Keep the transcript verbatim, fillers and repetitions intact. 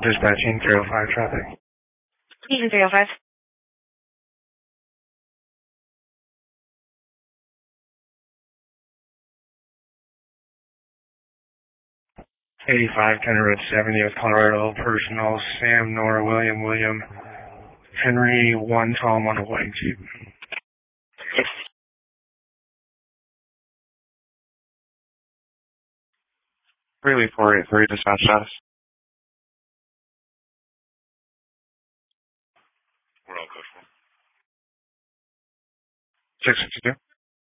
Dispatching three oh five traffic. Eaton three oh five. eighty-five County Road seventy with Colorado Personal, Sam, Nora, William, William, Henry, one Tom on a white Jeep. Yes. three four eight three, dispatch status. We're all good for six sixty-two.